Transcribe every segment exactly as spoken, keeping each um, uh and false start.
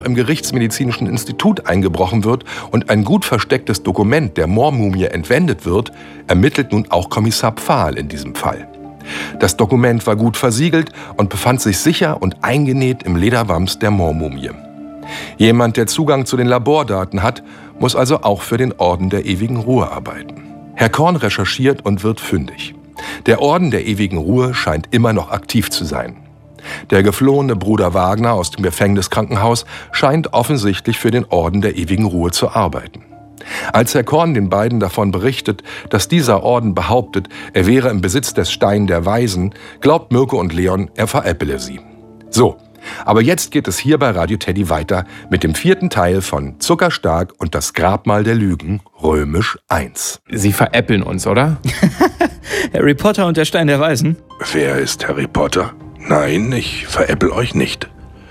im Gerichtsmedizinischen Institut eingebrochen wird und ein gut verstecktes Dokument der Moormumie entwendet wird, ermittelt nun auch Kommissar Pfahl in diesem Fall. Das Dokument war gut versiegelt und befand sich sicher und eingenäht im Lederwams der Moormumie. Jemand, der Zugang zu den Labordaten hat, muss also auch für den Orden der ewigen Ruhe arbeiten. Herr Korn recherchiert und wird fündig. Der Orden der ewigen Ruhe scheint immer noch aktiv zu sein. Der geflohene Bruder Wagner aus dem Gefängniskrankenhaus scheint offensichtlich für den Orden der ewigen Ruhe zu arbeiten. Als Herr Korn den beiden davon berichtet, dass dieser Orden behauptet, er wäre im Besitz des Stein der Weisen, glaubt Mirko und Leon, er veräppele sie. So, aber jetzt geht es hier bei Radio Teddy weiter mit dem vierten Teil von Zuckerstark und das Grabmal der Lügen, römisch eins. Sie veräppeln uns, oder? Harry Potter und der Stein der Weisen? Wer ist Harry Potter? Nein, ich veräppel euch nicht.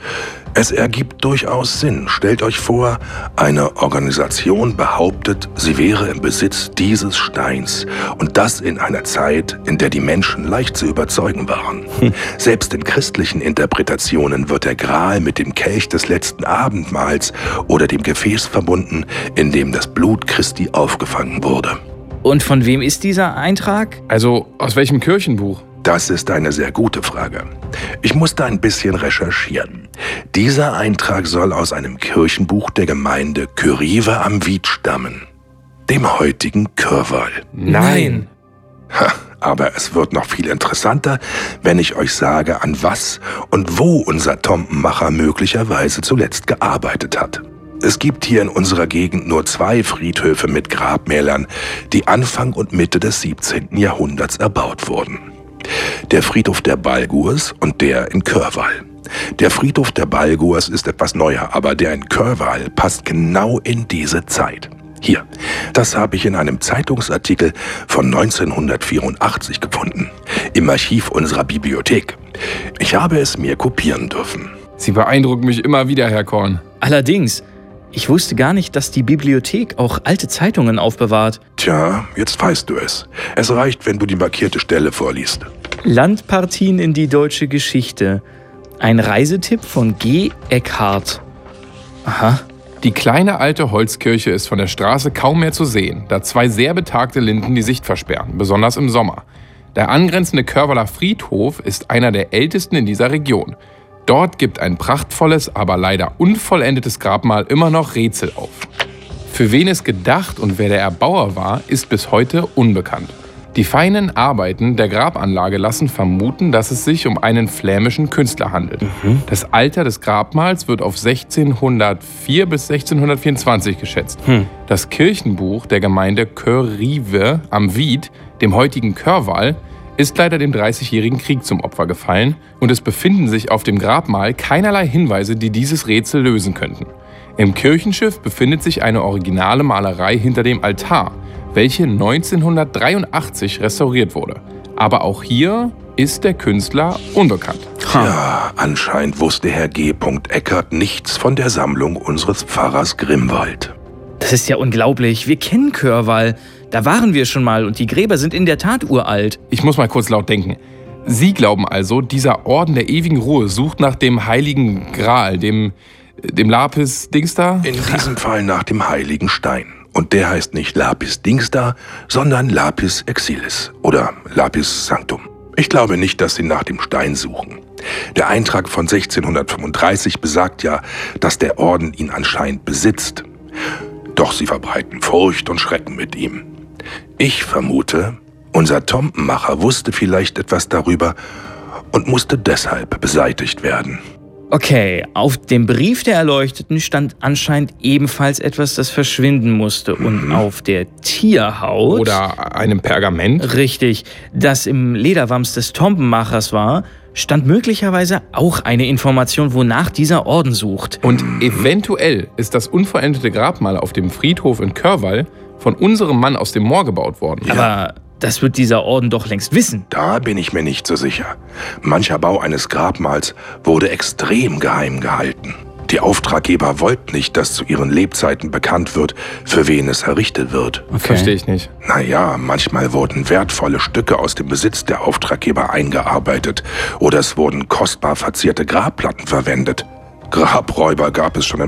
Es ergibt durchaus Sinn. Stellt euch vor, eine Organisation behauptet, sie wäre im Besitz dieses Steins. Und das in einer Zeit, in der die Menschen leicht zu überzeugen waren. Hm. Selbst in christlichen Interpretationen wird der Gral mit dem Kelch des letzten Abendmahls oder dem Gefäß verbunden, in dem das Blut Christi aufgefangen wurde. Und von wem ist dieser Eintrag? Also aus welchem Kirchenbuch? Das ist eine sehr gute Frage. Ich musste ein bisschen recherchieren. Dieser Eintrag soll aus einem Kirchenbuch der Gemeinde Kyrive am Wied stammen, dem heutigen Kürval. Nein! Ha, aber es wird noch viel interessanter, wenn ich euch sage, an was und wo unser Tompenmacher möglicherweise zuletzt gearbeitet hat. Es gibt hier in unserer Gegend nur zwei Friedhöfe mit Grabmälern, die Anfang und Mitte des siebzehnten Jahrhunderts erbaut wurden. Der Friedhof der Balgurs und der in Kürval. Der Friedhof der Balgurs ist etwas neuer, aber der in Kürval passt genau in diese Zeit. Hier, das habe ich in einem Zeitungsartikel von neunzehnhundertvierundachtzig gefunden, im Archiv unserer Bibliothek. Ich habe es mir kopieren dürfen. Sie beeindrucken mich immer wieder, Herr Korn. Allerdings, ich wusste gar nicht, dass die Bibliothek auch alte Zeitungen aufbewahrt. Tja, jetzt weißt du es. Es reicht, wenn du die markierte Stelle vorliest. Landpartien in die deutsche Geschichte. Ein Reisetipp von G. Eckhardt. Aha. Die kleine alte Holzkirche ist von der Straße kaum mehr zu sehen, da zwei sehr betagte Linden die Sicht versperren, besonders im Sommer. Der angrenzende Kürvaler Friedhof ist einer der ältesten in dieser Region. Dort gibt ein prachtvolles, aber leider unvollendetes Grabmal immer noch Rätsel auf. Für wen es gedacht und wer der Erbauer war, ist bis heute unbekannt. Die feinen Arbeiten der Grabanlage lassen vermuten, dass es sich um einen flämischen Künstler handelt. Mhm. Das Alter des Grabmals wird auf sechzehnhundertvier bis sechzehnhundertvierundzwanzig geschätzt. Mhm. Das Kirchenbuch der Gemeinde Kyrive am Wied, dem heutigen Kürval, ist leider dem Dreißigjährigen Krieg zum Opfer gefallen und es befinden sich auf dem Grabmal keinerlei Hinweise, die dieses Rätsel lösen könnten. Im Kirchenschiff befindet sich eine originale Malerei hinter dem Altar, welche neunzehnhundertdreiundachtzig restauriert wurde. Aber auch hier ist der Künstler unbekannt. Ja, anscheinend wusste Herr G. Eckert nichts von der Sammlung unseres Pfarrers Grimwald. Das ist ja unglaublich. Wir kennen Kürval. Da waren wir schon mal und die Gräber sind in der Tat uralt. Ich muss mal kurz laut denken. Sie glauben also, dieser Orden der ewigen Ruhe sucht nach dem heiligen Gral, dem, dem Lapis-Dings da? In diesem Fall nach dem heiligen Stein. Und der heißt nicht Lapis-Dings da, sondern Lapis Exilis oder Lapis Sanctum. Ich glaube nicht, dass sie nach dem Stein suchen. Der Eintrag von sechzehnhundertfünfunddreißig besagt ja, dass der Orden ihn anscheinend besitzt. Doch sie verbreiten Furcht und Schrecken mit ihm. Ich vermute, unser Tompenmacher wusste vielleicht etwas darüber und musste deshalb beseitigt werden. Okay, auf dem Brief der Erleuchteten stand anscheinend ebenfalls etwas, das verschwinden musste. Und mhm. auf der Tierhaut... Oder einem Pergament? Richtig, das im Lederwams des Tompenmachers war, stand möglicherweise auch eine Information, wonach dieser Orden sucht. Und eventuell ist das unvollendete Grabmal auf dem Friedhof in Kürval von unserem Mann aus dem Moor gebaut worden. Ja. Aber das wird dieser Orden doch längst wissen. Da bin ich mir nicht so sicher. Mancher Bau eines Grabmals wurde extrem geheim gehalten. Die Auftraggeber wollten nicht, dass zu ihren Lebzeiten bekannt wird, für wen es errichtet wird. Okay. Verstehe ich nicht. Naja, manchmal wurden wertvolle Stücke aus dem Besitz der Auftraggeber eingearbeitet oder es wurden kostbar verzierte Grabplatten verwendet. Grabräuber gab es schon